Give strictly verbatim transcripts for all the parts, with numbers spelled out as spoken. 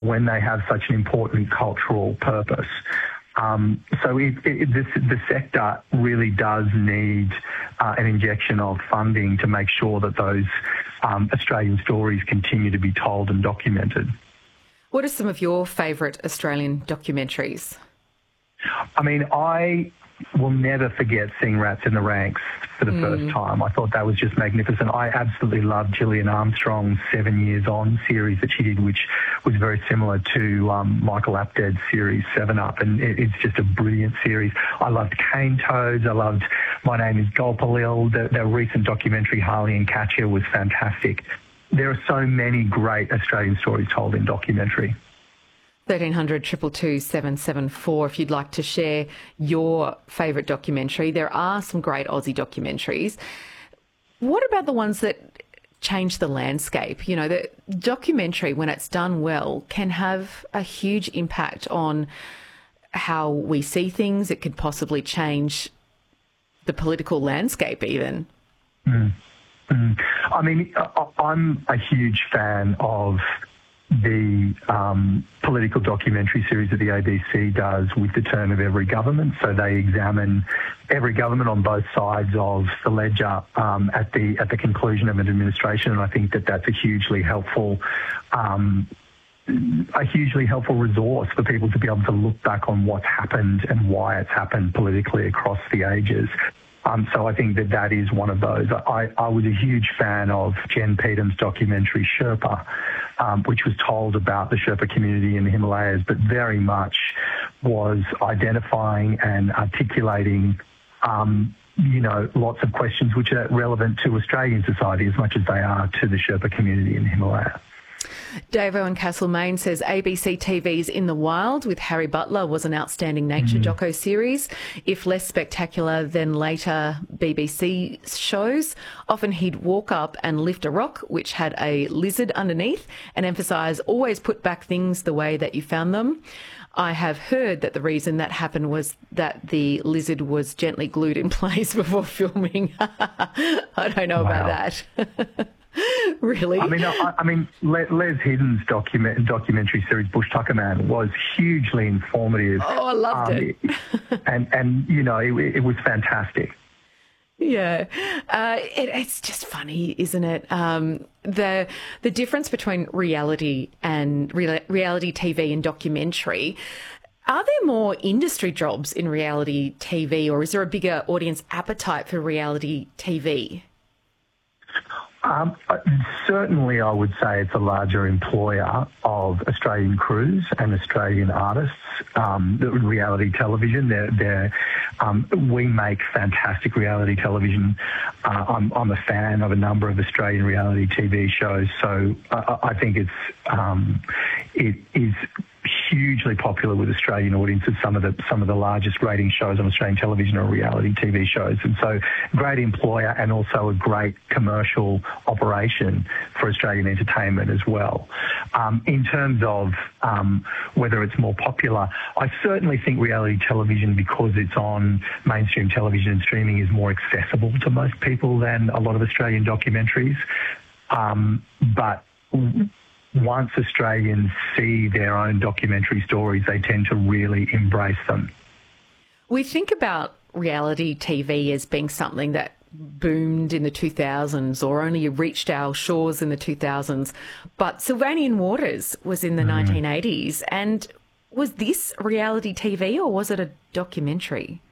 when they have such an important cultural purpose. Um, so it, it, this, the sector really does need uh, an injection of funding to make sure that those um, Australian stories continue to be told and documented. What are some of your favourite Australian documentaries? I mean, I will never forget seeing Rats in the Ranks for the mm. first time. I thought that was just magnificent. I absolutely loved Gillian Armstrong's Seven Years On series that she did, which was very similar to um, Michael Apted's series Seven Up, and it, it's just a brilliant series. I loved Cane Toads. I loved My Name is Gulpilil. The, the recent documentary Harley and Katya was fantastic. There are so many great Australian stories told in documentary. thirteen hundred, two two two, seven seven four if you'd like to share your favourite documentary. There are some great Aussie documentaries. What about the ones that change the landscape? You know, the documentary, when it's done well, can have a huge impact on how we see things. It could possibly change the political landscape even. Mm. Mm. I mean, I'm a huge fan of the um, political documentary series that the A B C does with the turn of every government. So they examine every government on both sides of the ledger um, at the at the conclusion of an administration, and I think that that's a hugely helpful um, a hugely helpful resource for people to be able to look back on what's happened and why it's happened politically across the ages. Um, so I think that that is one of those. I, I was a huge fan of Jen Peetham's documentary Sherpa, um, which was told about the Sherpa community in the Himalayas, but very much was identifying and articulating, um, you know, lots of questions which are relevant to Australian society as much as they are to the Sherpa community in the Himalayas. Davo in Castlemaine says A B C T V's In the Wild with Harry Butler was an outstanding nature mm. doco series. If less spectacular than later B B C shows, often he'd walk up and lift a rock which had a lizard underneath and emphasise always put back things the way that you found them. I have heard that the reason that happened was that the lizard was gently glued in place before filming. I don't know wow. about that. Really? I mean, I, I mean, Les Hidden's document, documentary series Bush Tucker Man was hugely informative. Oh, I loved um, it. and, and, you know, it, it was fantastic. Yeah. Uh, it, it's just funny, isn't it? Um, the the difference between reality and re- reality T V and documentary. Are there more industry jobs in reality T V, or is there a bigger audience appetite for reality T V? Um, certainly, I would say it's a larger employer of Australian crews and Australian artists. Um, reality television, they're, they're, um, we make fantastic reality television. Uh, I'm, I'm a fan of a number of Australian reality T V shows, so I, I think it's um, it is hugely popular with Australian audiences. Some of the some of the largest rating shows on Australian television are reality T V shows, and so great employer and also a great commercial operation for Australian entertainment as well. Um, in terms of um, whether it's more popular, I certainly think reality television, because it's on mainstream television and streaming, is more accessible to most people than a lot of Australian documentaries. Um, but once Australians see their own documentary stories, they tend to really embrace them. We think about reality T V as being something that boomed in the two thousands or only reached our shores in the two thousands, but Sylvanian Waters was in the mm. nineteen eighties. And was this reality T V or was it a documentary?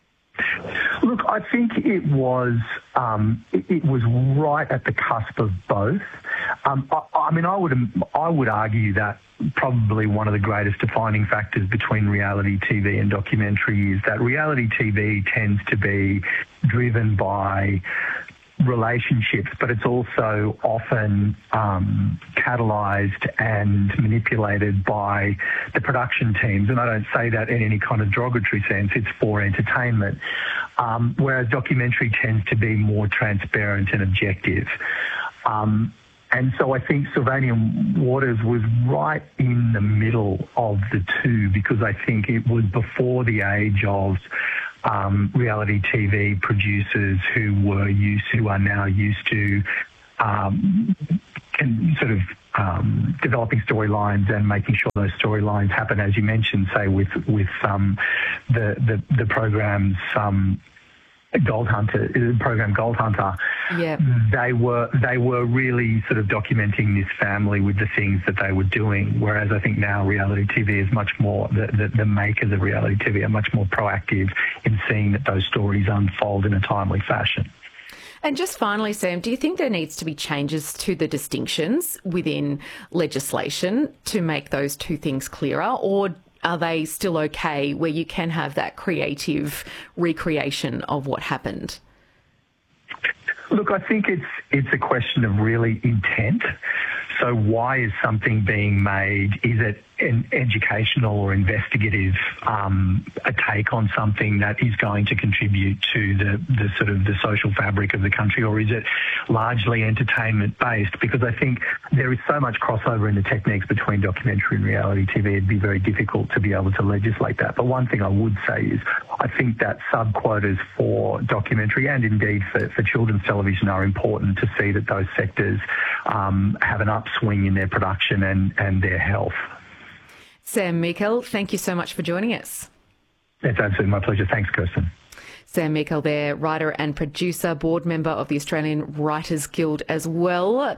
Look, I think it was um, it, it was right at the cusp of both. Um, I, I mean, I would I would argue that probably one of the greatest defining factors between reality T V and documentary is that reality T V tends to be driven by relationships, but it's also often um, catalysed and manipulated by the production teams. And I don't say that in any kind of derogatory sense. It's for entertainment. Um, whereas documentary tends to be more transparent and objective. Um, and so I think Sylvanian Waters was right in the middle of the two, because I think it was before the age of Um, reality T V producers who were used, who are now used to um, can sort of um, developing storylines and making sure those storylines happen, as you mentioned, say with with um, the, the the program's um, Gold Hunter program, Gold Hunter. Yeah, they were they were really sort of documenting this family with the things that they were doing. Whereas I think now reality T V is much more the, the, the makers of reality T V are much more proactive in seeing that those stories unfold in a timely fashion. And just finally, Sam, do you think there needs to be changes to the distinctions within legislation to make those two things clearer, or are they still okay where you can have that creative recreation of what happened? Look, I think it's it's a question of really intent. So why is something being made? Is it an educational or investigative um, a take on something that is going to contribute to the, the sort of the social fabric of the country, or is it largely entertainment based? Because I think there is so much crossover in the techniques between documentary and reality T V, it'd be very difficult to be able to legislate that. But one thing I would say is I think that sub-quotas for documentary and indeed for, for children's television are important to see that those sectors um, have an upswing in their production and, and their health. Sam Meikle, thank you so much for joining us. It's absolutely my pleasure. Thanks, Kirsten. Sam Meikle there, writer and producer, board member of the Australian Writers Guild as well.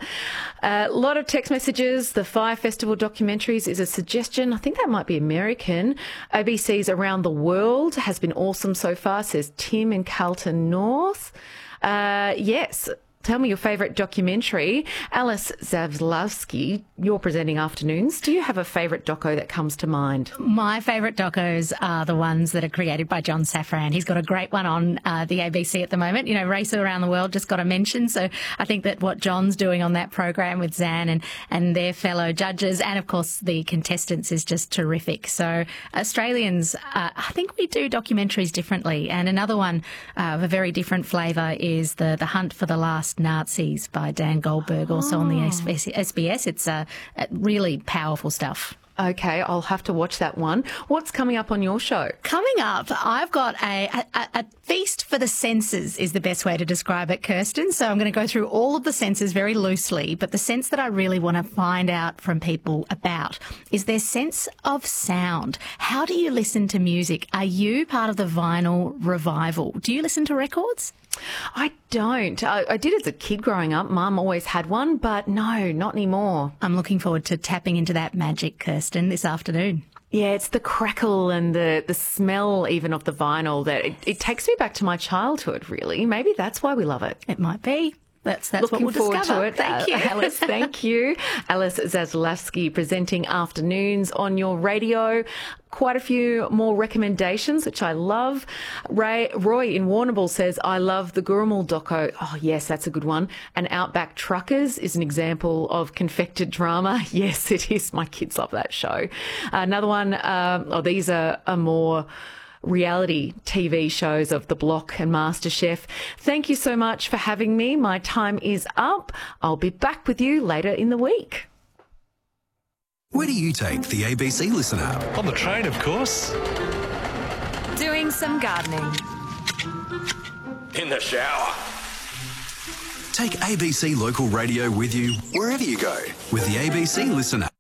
A lot of text messages. The Fire Festival documentaries is a suggestion. I think that might be American. O B C's Around the World has been awesome so far, says Tim in Carlton North. Uh, yes. Tell me your favourite documentary. Alice Zavlowski, you're presenting afternoons. Do you have a favourite doco that comes to mind? My favourite docos are the ones that are created by John Safran. He's got a great one on uh, the A B C at the moment. You know, Race Around the World just got a mention. So I think that what John's doing on that program with Zan and, and their fellow judges and, of course, the contestants is just terrific. So Australians, uh, I think we do documentaries differently. And another one uh, of a very different flavour is the, the Hunt for the Last Nazis by Dan Goldberg, also oh. on the S B S. It's uh, really powerful stuff. Okay, I'll have to watch that one. What's coming up on your show? Coming up, I've got a, a, a feast for the senses is the best way to describe it, Kirsten. So I'm going to go through all of the senses very loosely, but the sense that I really want to find out from people about is their sense of sound. How do you listen to music? Are you part of the vinyl revival? Do you listen to records? I don't. I, I did as a kid growing up. Mum always had one, but no, not anymore. I'm looking forward to tapping into that magic, Kirsten, this afternoon. Yeah, it's the crackle and the, the smell even of the vinyl that it, it takes me back to my childhood, really. Maybe that's why we love it. It might be. That's, that's Looking what we'll forward discover. to it. Thank you. Uh, Alice, thank you. Alice Zaslavsky presenting afternoons on your radio. Quite a few more recommendations, which I love. Ray, Roy in Warrnambool says, I love the Gurrumul doco. Oh, yes, that's a good one. And Outback Truckers is an example of confected drama. Yes, it is. My kids love that show. Uh, another one, um, oh, these are, are more reality T V shows of The Block and MasterChef. Thank you so much for having me. My time is up. I'll be back with you later in the week. Where do you take the A B C Listen app? On the train, of course. Doing some gardening. In the shower. Take A B C Local Radio with you wherever you go with the A B C Listen app.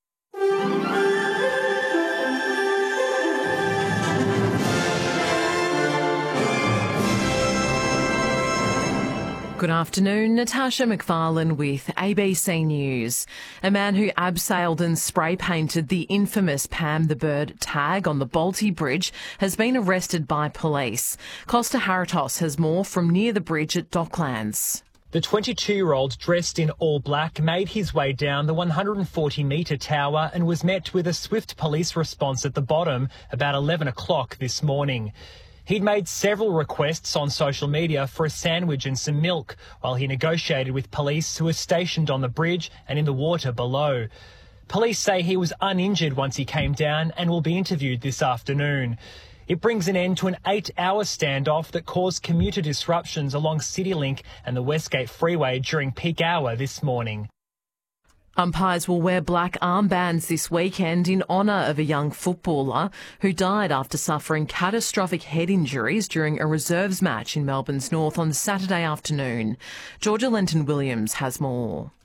Good afternoon, Natasha McFarlane with A B C News. A man who abseiled and spray painted the infamous Pam the Bird tag on the Balti Bridge has been arrested by police. Costa Haritos has more from near the bridge at Docklands. The twenty-two-year-old, dressed in all black, made his way down the one hundred forty metre tower and was met with a swift police response at the bottom about eleven o'clock this morning. He'd made several requests on social media for a sandwich and some milk while he negotiated with police who were stationed on the bridge and in the water below. Police say he was uninjured once he came down and will be interviewed this afternoon. It brings an end to an eight-hour standoff that caused commuter disruptions along CityLink and the Westgate Freeway during peak hour this morning. Umpires will wear black armbands this weekend in honour of a young footballer who died after suffering catastrophic head injuries during a reserves match in Melbourne's North on Saturday afternoon. Georgia Lenton-Williams has more.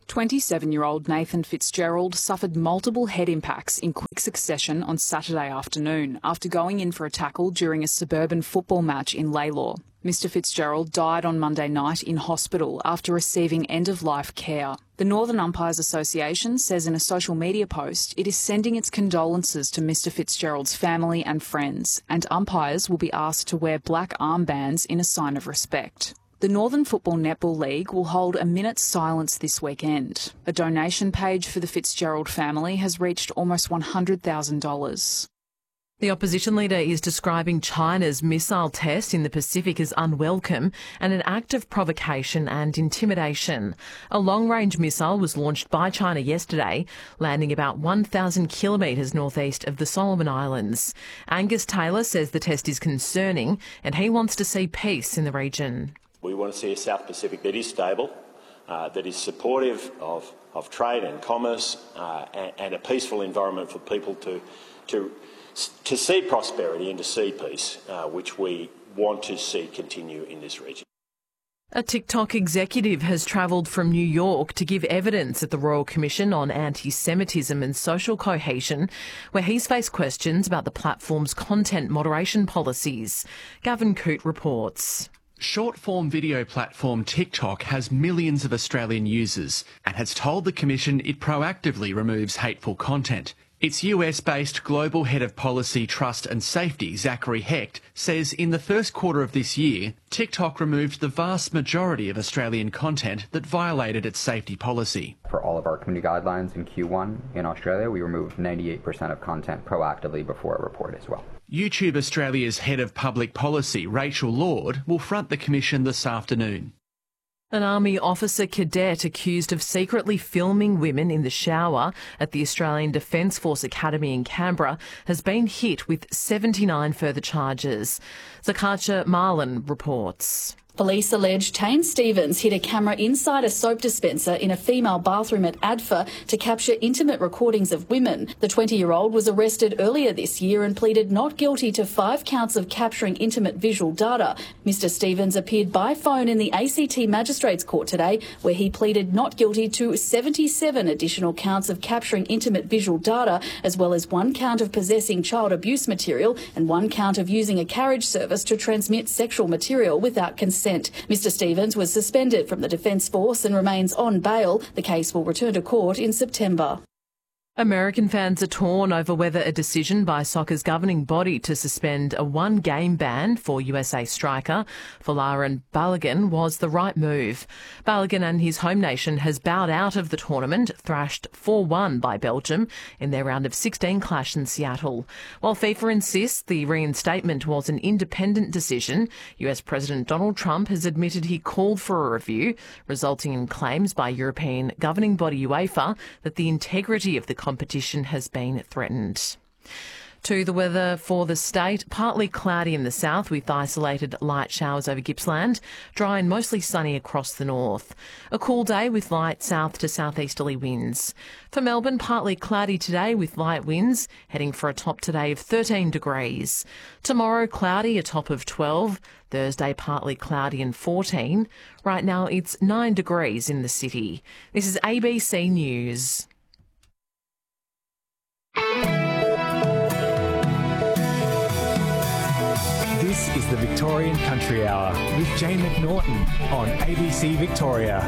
twenty-seven-year-old Nathan Fitzgerald suffered multiple head impacts in quick succession on Saturday afternoon after going in for a tackle during a suburban football match in Lalor. Mister Fitzgerald died on Monday night in hospital after receiving end-of-life care. The Northern Umpires Association says in a social media post it is sending its condolences to Mister Fitzgerald's family and friends, and umpires will be asked to wear black armbands in a sign of respect. The Northern Football Netball League will hold a minute's silence this weekend. A donation page for the Fitzgerald family has reached almost one hundred thousand dollars. The opposition leader is describing China's missile test in the Pacific as unwelcome and an act of provocation and intimidation. A long-range missile was launched by China yesterday, landing about one thousand kilometres northeast of the Solomon Islands. Angus Taylor says the test is concerning and he wants to see peace in the region. We want to see a South Pacific that is stable, uh, that is supportive of, of trade and commerce uh, and, and a peaceful environment for people to, to, to see prosperity and to see peace, uh, which we want to see continue in this region. A TikTok executive has travelled from New York to give evidence at the Royal Commission on Anti-Semitism and Social Cohesion, where he's faced questions about the platform's content moderation policies. Gavin Coote reports. Short-form video platform TikTok has millions of Australian users and has told the Commission it proactively removes hateful content. Its U S-based Global Head of Policy, Trust and Safety, Zachary Hecht, says in the first quarter of this year, TikTok removed the vast majority of Australian content that violated its safety policy. For all of our community guidelines in Q one in Australia, we removed ninety-eight percent of content proactively before a report as well. YouTube Australia's Head of Public Policy, Rachel Lord, will front the Commission this afternoon. An Army officer cadet accused of secretly filming women in the shower at the Australian Defence Force Academy in Canberra has been hit with seventy-nine further charges. Zakacha Marlin reports. Police allege Tane Stevens hid a camera inside a soap dispenser in a female bathroom at A D F A to capture intimate recordings of women. The twenty-year-old was arrested earlier this year and pleaded not guilty to five counts of capturing intimate visual data. Mister Stevens appeared by phone in the A C T Magistrates Court today, where he pleaded not guilty to seventy-seven additional counts of capturing intimate visual data, as well as one count of possessing child abuse material and one count of using a carriage service to transmit sexual material without consent. Mister Stevens was suspended from the Defence Force and remains on bail. The case will return to court in September. American fans are torn over whether a decision by soccer's governing body to suspend a one-game ban for U S A striker Folarin Balogun was the right move. Balogun and his home nation has bowed out of the tournament, thrashed four one by Belgium in their round of sixteen clash in Seattle. While FIFA insists the reinstatement was an independent decision, U S President Donald Trump has admitted he called for a review, resulting in claims by European governing body UEFA that the integrity of the competition has been threatened. To the weather for the state, partly cloudy in the south with isolated light showers over Gippsland, dry and mostly sunny across the north. A cool day with light south to southeasterly winds. For Melbourne, partly cloudy today with light winds, heading for a top today of thirteen degrees. Tomorrow, cloudy, a top of twelve. Thursday, partly cloudy and fourteen. Right now, it's nine degrees in the city. This is A B C News. This is the Victorian Country Hour with Jane McNaughton on A B C Victoria.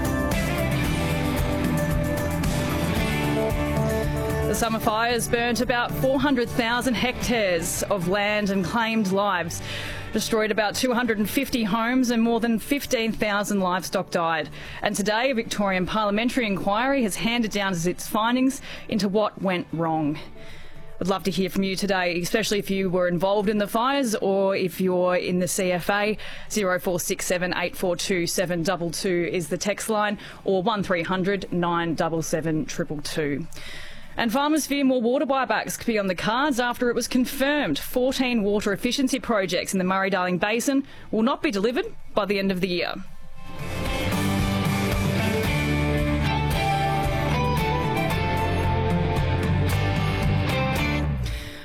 The summer fires burnt about four hundred thousand hectares of land and claimed lives. Destroyed about two hundred fifty homes and more than fifteen thousand livestock died. And today, a Victorian parliamentary inquiry has handed down its findings into what went wrong. I'd love to hear from you today, especially if you were involved in the fires or if you're in the C F A. zero four six seven eight four two seven two two is the text line, or one three hundred nine seven seven two two two. And farmers fear more water buybacks could be on the cards after it was confirmed fourteen water efficiency projects in the Murray-Darling Basin will not be delivered by the end of the year.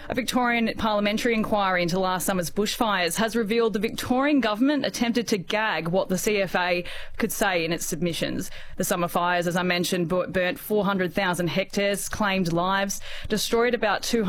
A Victorian parliamentary inquiry into last summer's bushfires has revealed the Victorian government attempted to gag what the C F A could say in its submissions. The summer fires, as I mentioned, burnt four hundred thousand hectares, claimed lives, destroyed about two hundred